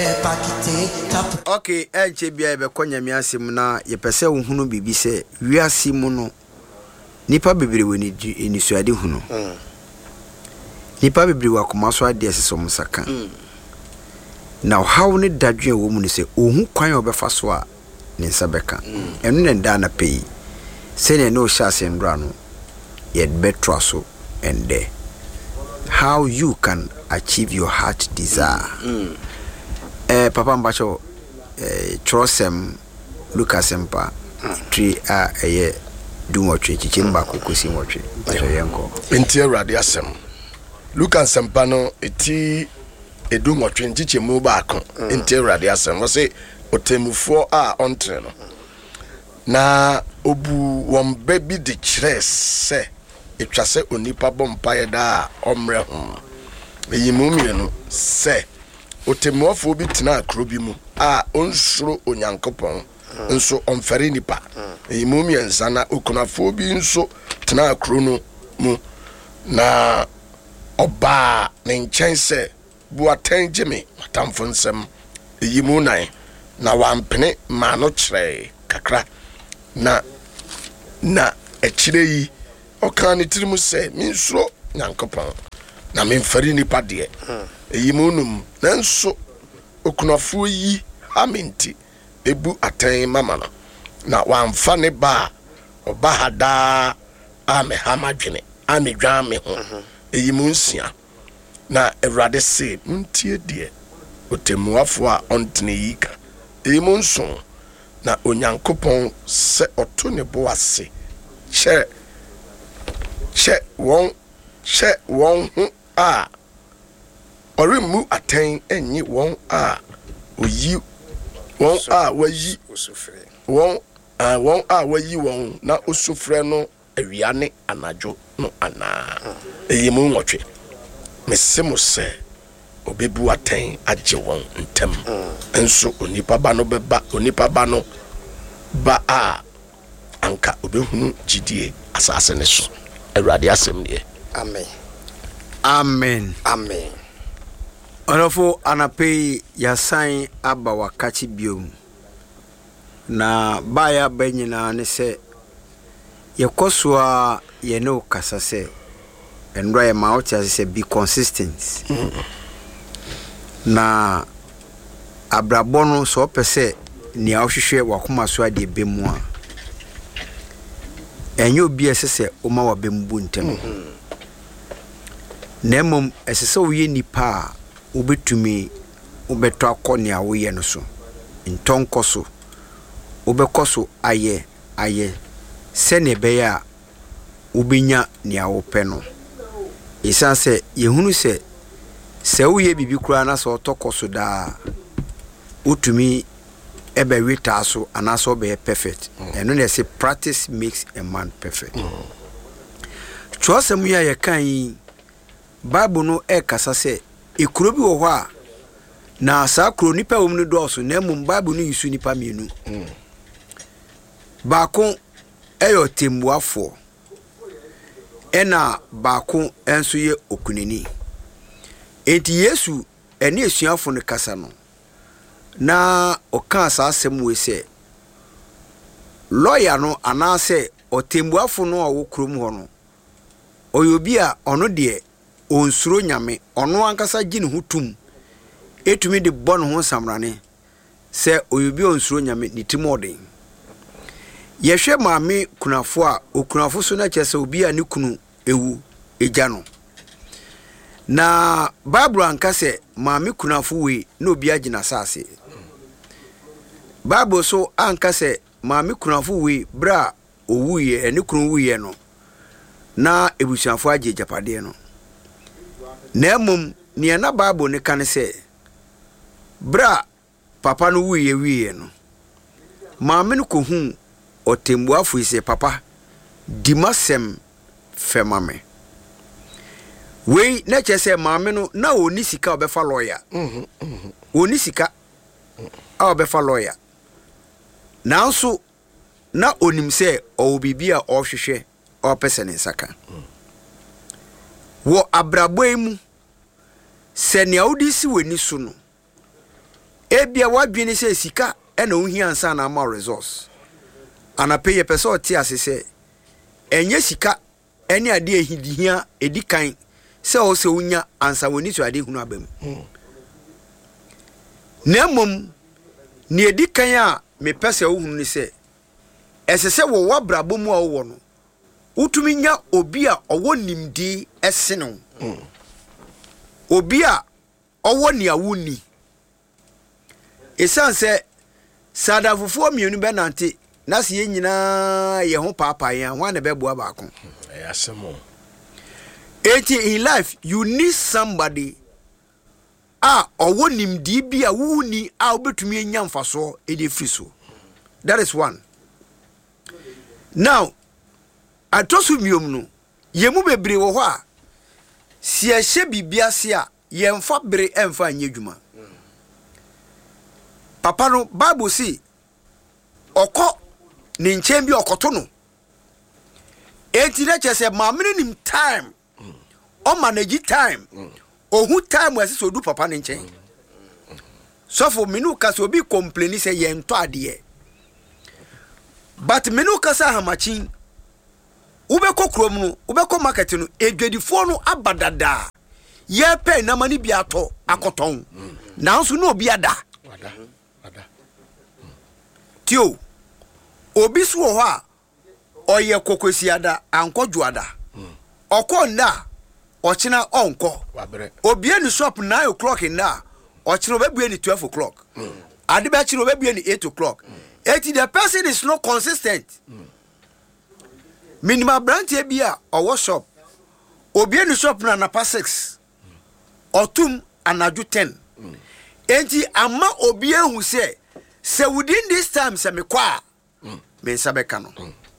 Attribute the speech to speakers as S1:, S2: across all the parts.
S1: Okay, bia be konya mi asem na ye pese wo hunu bibi se wiase mu no nipa bebere woni enisuade hunu. Nipa bebere wa komaso ade asese mo saka. Now how ne dadwe wo mu ne se ohu kwan obefa so a ne nsa beka. Eno ne da na pei. Se ne no sha asendra no ye betra so and there. How you can achieve your heart desire. Papa Mbacho Trosem Lucas Empa Tree a do what Chimba Kukusi watching.
S2: Intia Radiasem Lucas Empano eti do what Chichimubako Intia Radiasem was a Otemu 4 on train. Na Obu one baby de chres se it was say Unipa Bompire da omre home. Yimumino se Otemofo bi tena akrobi mu a onsuro onyankopon nso omfere nipa emumi ensa na okunafo bi nso tena akrono mu na oba ne nchen se buaten gime matamfo nsem eyimu nan na wampene ma no kyerɛ kakra na ekire yi okan ne tirimu se minsuro nyankopon na memfere nipa de eyimunum nanso okunafo yi aminti ebu atan mama no na wamfa ne ba oba hada ame hamadwene ame dwan me ho eyimunsia na Ewrade se ntie de otemuafo a ontene yika eyimunso na onyankopon se oto ne bo ase che won ho a Orimu aten enyi won a oyi won a wayi osufre won a wayi won na osufre no awiane anajo no ana eyimu nwotwe mesemo se obebu aten agye won ntem enso onipa ba no beba onipa ba no ba a anka obehunu gidie asase ne so Ewrade asem ne
S1: amen Onofo anapei ya sign aba wakati biom na baya benyina ne se yekoswa ye no kasa se enra ye mouth as se be consistent na abrabono so pese ni ahwehwe wakoma so ade bemu a enyo bi esese o ma wa bembu ntem nemom esese wo ye nipa ubetumi ubeto akoni awoye no so ntonkoso ubekoso aye sene beya ubenya ni awope no isanse yehunu se uye bibi kura na so tokoso da utumi ebe wita so anaso be perfect eno na say practice makes a man perfect twasem ya yekan Bible no kasa se ekuro bi wo ho a na sa kuro nipa wo mu do so na mum Bible no yisu nipa mienu baako eyo tembuafo ena baako enso ye okunini enti Yesu ene esuafo ne kasa no na oka asasem we se lawyer no anase otembuafo no a wo krom ho no oyobi a ono de onsuro nyame ono ankasa gine hutum etumi de bon ho samrane se oyobi onsuro nyame nitimodin yehwe maame kunafo a okunafo so na kyese obi a ne kunu ewu eja no na Bible ankase maame kunafo we na obi agina sase Bible so ankase maame kunafo we bra owuye ene kunu wuye no na ebusuafo age japade no na mum ni na Bible ne kan se bra papa no wiye no maame no kohu otembuafo ise papa dimasem femame we na chese maame no na oni sika obefa lawyer oni sika a obefa lawyer nanso na onim se o bibia o hwehwe o pese ne saka wo abraboi mu se ne audi si weni so no ebia wadwene sɛ sika ɛna ohia ansa na ama resource anape ye pese oti asese enye sika ene ade ehidihia edikan se o se unya ansa woni so ade hunu abam na mom ne edikan a me pese wo hunu ni se esese wo wabrabo mu a wo no utumi nya obi a owo nimdi esene obi a owo ni awuni esanse sada fufuo mienu benante na se nyina ye ho papa yan ho na beboa baako
S2: asemo
S1: in life you need somebody owo nimdi bi a wuni a obetumi anya mfaso e dey free so. That is one. Now atosu miom no yemu bebre wo ho a si ehye bibia se a ye mfa bere emfa anya dwuma. Papa no Bible say okọ ni nchen bi okoto no enti na chese ma mene nim time o manage time ohu time wase so du papa ni nchen so for menu ka so bi complain say ye nto ade but menu ka sa hamachin ubekọ krom no ubekọ market no edwadifo no abadada ye pe na mani bi ato akoton nanso no obi ada tio obi so ho a oye kokosiada ankodwoada okonda ochina onko obi eni shop 9 o'clock na ochina obebu eni 12 o'clock ade be chira obebu eni 8 o'clock the person is not consistent minimum branch e bia owo shop obi eni shop na napa 6 otum anaju 10 enti ama obi ehu se within this time se me kwa me sabeka no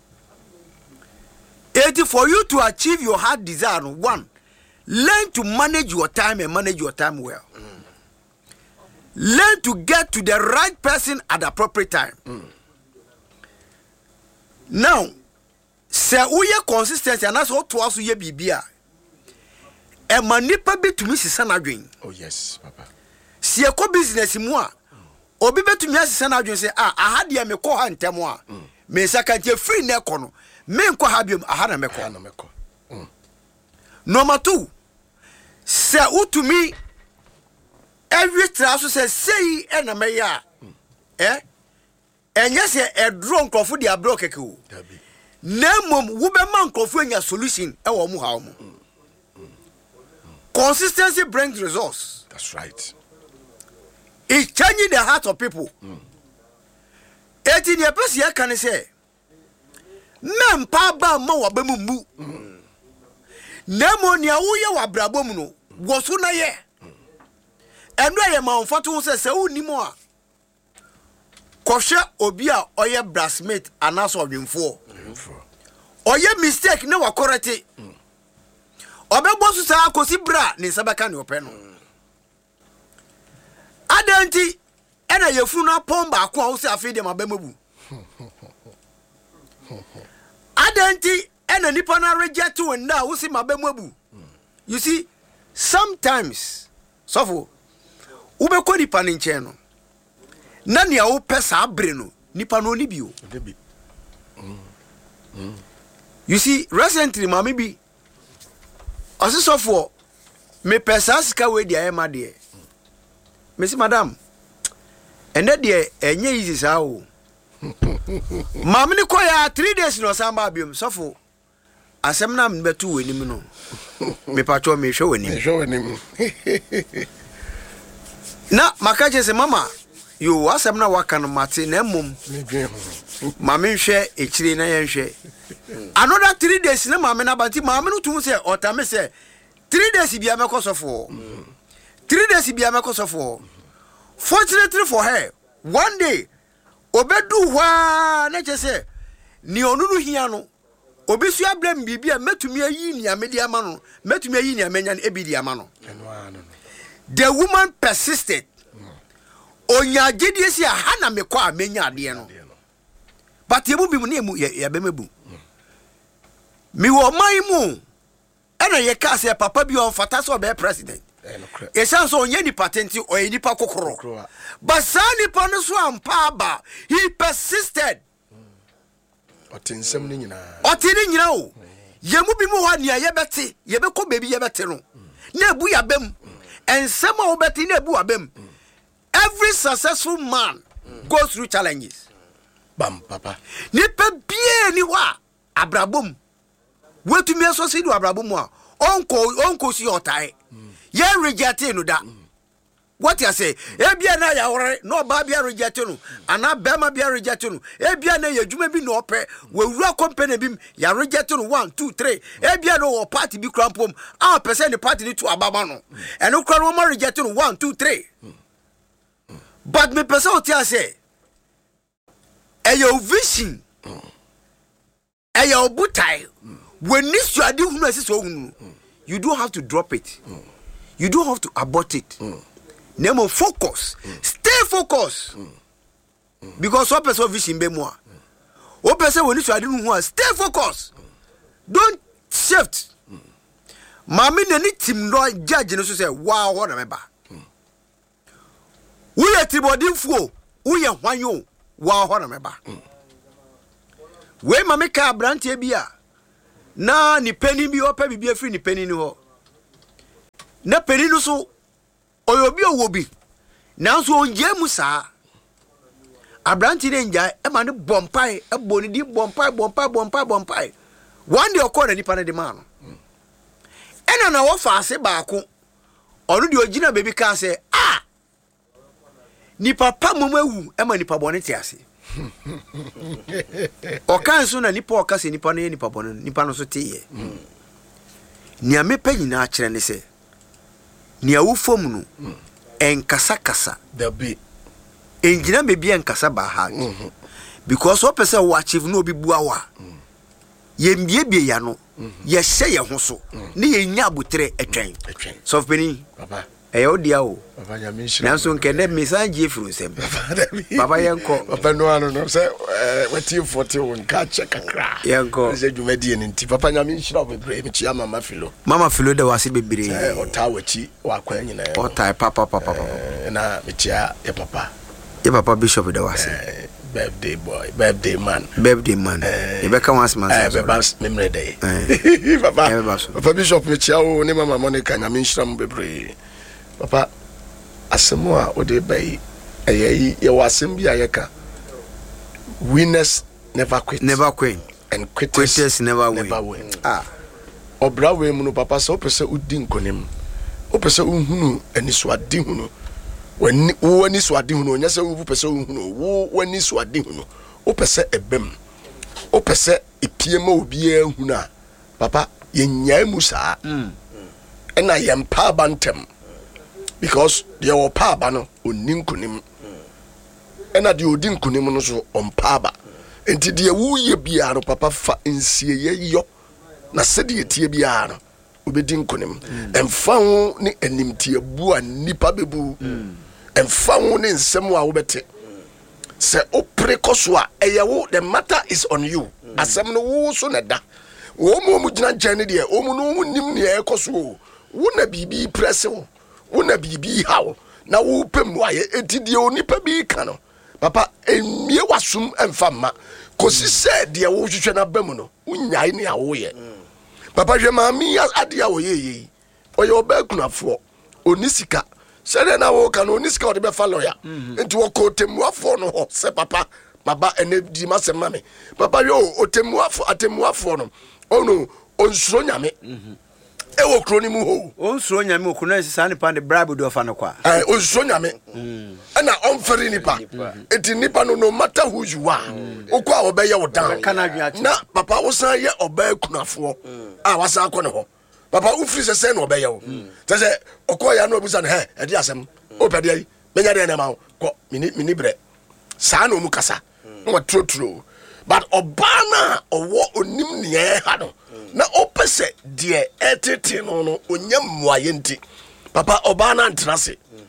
S1: for you to achieve your heart desire, one, learn to manage your time and manage your time well. Learn to get to the right person at the appropriate time. Now, se uye consistency and that's what to us ye bibia. E manipa be to me sisana adwen.
S2: Oh yes, papa.
S1: Si e ko business mu a, obi be to me sisana adwen say aha dia me ko ha ntem a. Me sakantie free na ekono. Me nko ha biom aha na meko. Number 2. Se utumi every traso say na me ya. Enye se e draw nkrofo dia block keke o. Na mom wo be man nkrofo anya solution e wo mu ha wo. Consistency brings results.
S2: That's right.
S1: It changes the heart of people. 18 years plus ya kan say mempa ba ma wa ba mu na mo ni awuye wa brabo mu no wo so na ye eno ye ma onfato se uni mo a kohwe obi a oye brassmate anaso odwemfo oye mistake na wa correct obegbo so sa akosi bra ni sabaka ni ope no adanti ena yefunu na pomba akwa wo se afide ma ba mabu adanti ena nipa na reject when na wo se ma ba mabu. You see sometimes sofo ube ko nipa ni nche no na ne wo pesa abre no nipa no ni bio. You see recently mama bi osisofo me pesa sika we dia e ma de me si madam ende de enye easy sa o mama ni koya 3 days no samba biom sofo asem na mbetu wenim no me pacho me hwe wenim na makaje se mama yo asem na waka no mate na mum mama hwe echire na ye hwe another 3 days na mama na banti mama no tum se otame se 3 days bia mekosofo 3 days bia mekosofo. Fortunately for her, one day obedu wa na chese ni onunu hia no obesu ablem bibia metumi ayi ni amedi ama no metumi ayi ni amenya no ebidi ama no. The woman persisted. Onya gidie si aha na mekọ amenya ade no. But yebu bi mu na emu ya bemebu. Mi wo man mu ena ye ka se papa bi on fata so be president. esan so onye ni patenti o ye nipa kokoro but san nipa no so ampa ba he persisted
S2: otinsem ni nyina
S1: o yemu bi mu ho ania ye beti ye be ko bebi ye beti no na ebu ya bem ensem a obeti na ebu abem. Every successful man goes through challenges.
S2: Bam, papa.
S1: Nipa bie ni wa abrabom. Wetu mi so si do abrabom a onko si otai. Ye reject no da. What you say? Ebia na ya hore no ba bia reject no. Ana bema bia reject no. Ebia na ya dwuma bi no ope. We wura company bim ya reject no 1 2 3. Ebia no party bi krampom. A person the party ni to ababa no. Eno kra no mo reject no 1 2 3. But me person otia say your vision your butai when this you are doing you don't have to drop it. You don't have to abort it. Nemo focus. Stay focused. Because what person vision be more. What person when you are doing stay focused. Don't shift. Mami nani team no judge no say wow what remember. We are tribodinfo. We are wanyo. Wow, what remember? We mame ka brantie bia. Na ni penny bi opa bibia free ni penny ni ho. Na penny no so oyobi owobi. Na so onje mu saa. Abrantie ne nja e ma ne bompai e boni di bompai. One day okọ nipa ne de ma no. Ena na wo fa ase baako. Onu de ogina baby ka say ah ni papa momawu ema ni pabone ti ase o kan so na nipa o kase nipa no ye nipa bone nipa no so teye ni amepa nyina akere ne se ni awufom no enkasa kasa
S2: there be
S1: enjina me bia enkasa ba ha because o pese wo achieve no obi bua wa ye mbiebie ya no ye hye ye ho so ne ye nya abotre etwen so feni
S2: papa
S1: odia o
S2: papa nyamisha
S1: nanso nkene message efuru nsem papa yenko
S2: papa no ano no say wati 40 won ka che kakra
S1: yenko
S2: se dwumadi en nti papa nyamisha bebre mi chia mama filo
S1: de wase bebre
S2: ota wachi wakwan nyina
S1: ota papa
S2: na mi chia ye papa
S1: bishop de wase
S2: birthday man
S1: e be ka once man
S2: be bas memre day papa bishop mi chia o ne mama Monica nyamisha bebre papa asemo a ode bai ye wasem bia ye ka winners never quit and quitters never win. Obra we mu no papa so pese udi nkonim o pese unhunu aniso ade hunu wani wo aniso ade hunu onya se wo pese unhunu wo wani so ade hunu o pese ebem o pese epiema obi ehunu a papa ye nyaa mu saa ena ye mpa bantem because there were papa no onin kunim ena de odin kunim no so on papa enti de wu ye bia no papa fa nsie ye yo na se de tie bia no obedin kunim emfa ho ne animtie bu a nipa bebu emfa ho ne nsem a wo bete se opre koso a eyewo the matter is on you asem no wo so na da wo mu gina jane de o mu no nim ne ekoso wo na bibi press wo wona bibi hawo na wo pem wa ye etidie onipa bi ka no papa emie wasum emfama kosi se de wo hwehwe na bamu no unyai ne awo ye papa hwe ma mi ade awo ye oye oba kunafo onisika se de na wo ka no onisika o de be fa lawyer enti wo ko temuafo no ho se papa baba ene di masem mame papa yo otemuafo atemuafo no ono onsuro nyame ewo kroni mu ho
S1: onsuro nyame okuna nsisa ne pa de bribe do fa no kwa
S2: onsuro nyame na onfere nipa eti nipa no matter who you are okwa obeye wo dan na papa wo san ye oba kunafo a wasa akọ ne ho papa ufiri se na obeye wo se okọ ya no obusa ne he e di asem opede yi menya de na ma ko mini bre sa na omu kasa no trotro but obana owo onim ne ha no na opese de etete no onyam muaye nti papa obana ntrase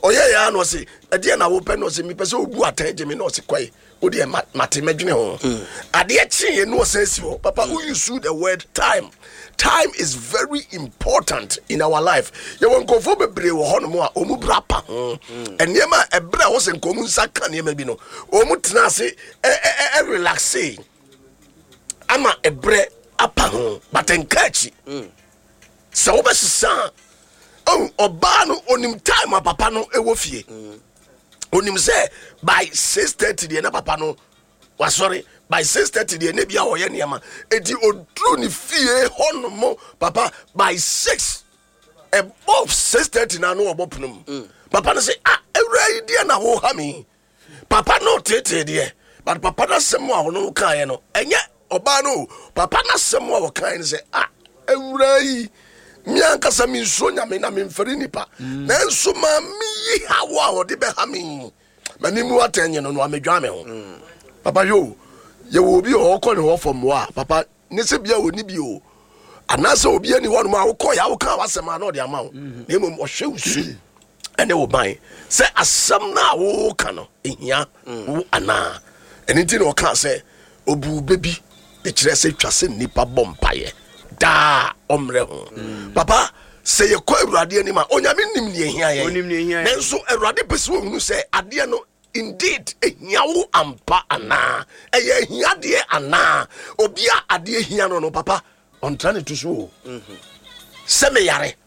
S2: oye ya no se e de na wo pe no se mi pese obu ataje me no se kwai o de mate medwene ho ade chi no se si ho papa who use the word time. Time is very important in our life. You won't go for bebre wo ho no mo a omu brapa ho enema ebra wo se nkomu nsa kan ne ma bi no omu tena se relaxing ama ebre apa ho but enkachi so wo be sisa oba no onim time papa no ewo fie onim say by 6:30 de na papa no wa sorry by 6:30 de na bia ho ye niam edi odru ni fie honomo papa by 6 above 6:30 na no obopnum papa no say ewra de na ho ha me papa no tete de but papa na semo a no kan no enye oba no papa na semo a kan say ewra yi miankasa mi nso nyame na memfari nipa na nso ma mi hawo a wode be ha me manimu atenye no amedwa me ho papa yo ye wo bi o ko ne ho fom wa papa ne se bia oni bi o anase obi ani ho no ma wo ko ya wo kan wasema na ode ama wo na mo hwe usu ene wo ban se asam na wo ka no ehia wo ana eni ti no ka se obu bebi e kire se twase nipa bompaye da omre ho papa se ye ko Awurade ani ma onyame nim ne ehia ye nenso Awurade pese wo hunu se ade no indeed ehiawo ampa ana eye ehia de ana obia ade ehia no papa on trying to show se me yare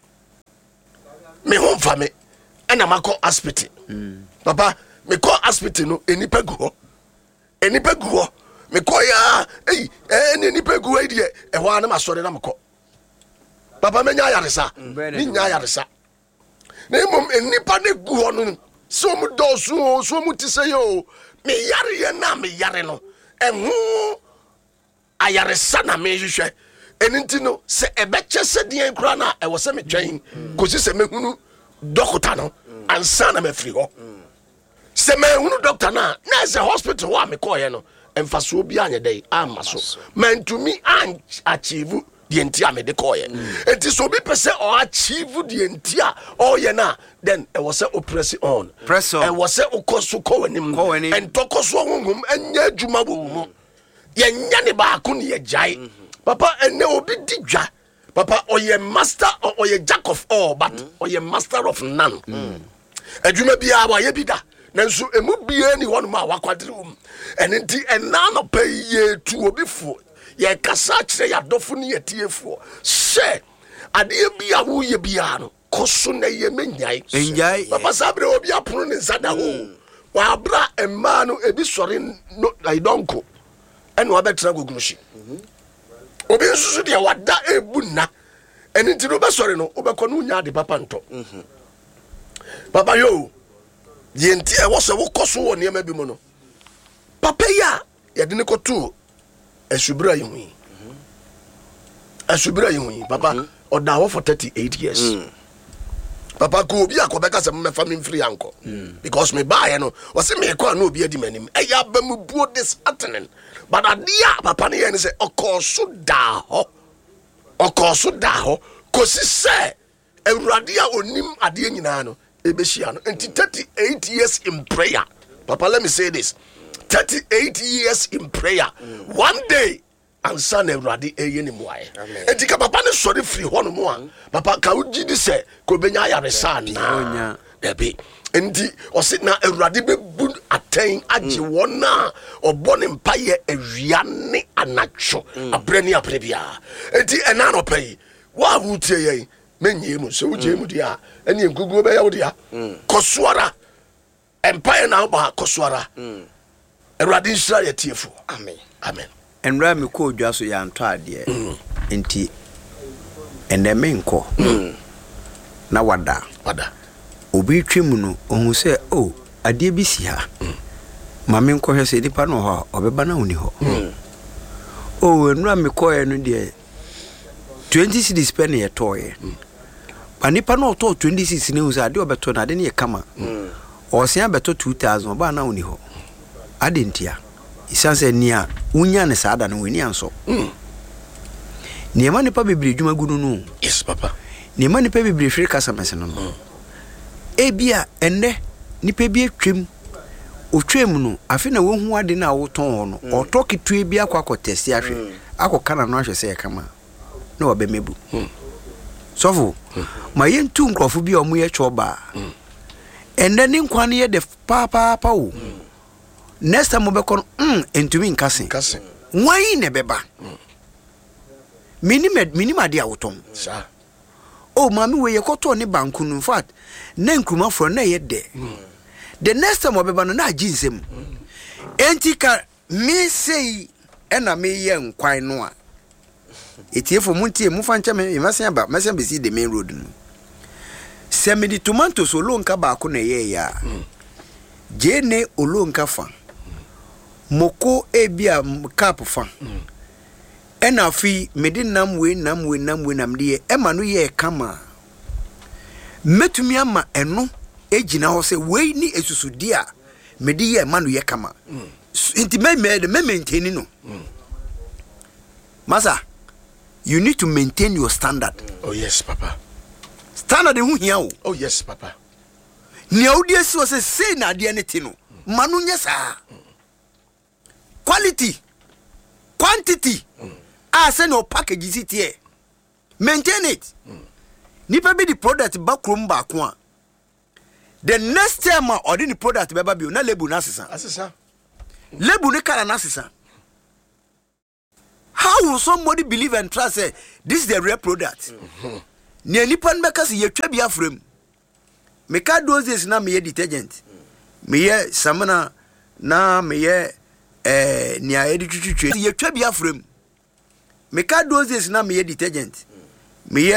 S2: me hom fa me ena makọ hospital papa me call hospital no enipa gu ho me call ya enipa gu e de e ho ana masore na mekọ papa me nya yaresa ni nya yaresa na mom enipa ne gu ho no so mu dosu so mu tise yo me yare ye na me yare no ehu ayaresa na me hwehwe eninti no se ebeche se den kura na e wo se me twen kosi se me hunu dokota no ansa na me firi ho se me hunu doctor na se hospital wa me call ye no emfaso obi anye dey amaso man to me an achieve the entire me de call ye enti so bi pese o achieve the entire o ye na then e was say press on e was say okoso ko wanim en tokoso honhom anya adwuma bo mu ye nya ne ba ko ne ye jai papa ene obi digwa papa oye master or ye jack of all but oye master of none adwuma bia wa ye bida nanso emu bia ni wonu ma wakwadere enti ena no pay ye tu obi fo ye kasa kire ya dofo ne ye tiefo she ade bia wo ye bia no koso na ye menyai papa sabre obi apono ne nsada ho wa bra emma no ebi sori no I don't go eno abetra gogunushi obi nsusu de wada ebuna eni ti no be sori no obekọ no nya de papa nto papa yo ye nti e wo se wo koso wo ne ma bi mu no papa ya ye de ne koto asubira yi hu papa oda wo for 38 years papa ko obi akobeka se me fa me free anko because me buy no o se me ko na obi adi manim e ya ba mu buo this happening but adia papa ne ye se okoso da ho kosi se Awurade a onim ade nyina no ebehia no enti 38 years in prayer papa let me say this 38 years in prayer one day and son Awurade eye ni muaye enti ka papa ne sori free ho no mo a papa ka uji di se ko benya yaresa na ebe enti o sit na Awurade be bu aten age wona obone mpaye awia ne anacho abrani aprebia enti ena no pay wa wutie ye menye mu so uje mu dia eni engugu be ya wodia kosuara empire na ba kosuara Awurade nsira ye tiefo amen
S1: enra me ko odwa so ya nto ade enti eneme nko na wada obi twemu no ohun se ade bi si ha mame nko hwese nipa no ho obeba na oni ho enra me ko e no de 20 cities pen ye toye anipa no to 26 ne usa ade obeto na ade ne kama osia beto 2000 ba na oni ho ade ntia isanse nia unya ne saada no weni anso niema nipa bibiri dwuma gunu no
S2: yes papa
S1: niema nipa bibiri firi kasa mese no ebia enne nipa bi atwem otwem no afi na wo hu ade na woton no otoketu bi akwakwotesi ahwe akokana no ahwe se yakama na obemebu sofo ma yentu nkrofo bi omo ye choba enne ni nkwane ye de papa o next time obekon entumi nkase why ne beba minim ade awoton
S2: sa
S1: oh mami we yekoto ne banku no in fact na nkruma fro na ye de the next time obeba no na aginsem entika me sei ena me ye nkwan no a etiefo muntie mufa ncha me mesen be see the main road no semi di tomatoes olonka ba ko na ye ya jene olonka fa moko ebia cap fa ena fi medi namwe de ema no ye kama metumi ama eno ejina ho se wei ni esusudi a medi ye ema no ye kama inti me maintain no masa you need to maintain your standard.
S2: Oh yes papa.
S1: Standard hu hia o.
S2: Oh yes papa.
S1: Ni audie so say na de ne ti no manu nya sa quality quantity say no package is it here. Maintain it. Nipa be the product backroom back one. The next time or the product be ba na label na asesa. Label ne kala na asesa. How will somebody believe and trust say this is the real product? Ni nipa nbeka se yetwa bia frame. Me ka doses na me detergent. Me ye samana na me ye ni a editututwe yetwa bia frame. Me ka doses na me detergent. Me